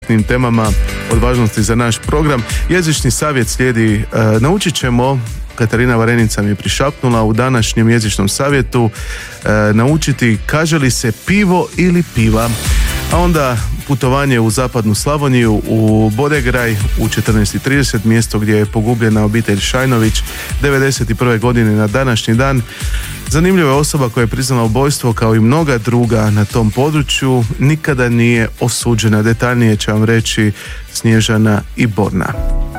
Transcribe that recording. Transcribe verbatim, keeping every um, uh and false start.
bitnim temama od važnosti za naš program. Jezični savjet slijedi. E, naučit ćemo, Katarina Varenica mi je prišapnula u današnjem jezičnom savjetu, e, naučiti kaže li se pivo ili piva. A onda putovanje u zapadnu Slavoniju, u Bodegraj u četrnaest i trideset, mjesto gdje je pogubljena obitelj Šajnović devedeset prve godine na današnji dan. Zanimljiva je osoba koja je priznala ubojstvo kao i mnoga druga na tom području, nikada nije osuđena. Detaljnije će vam reći Snježana i Borna.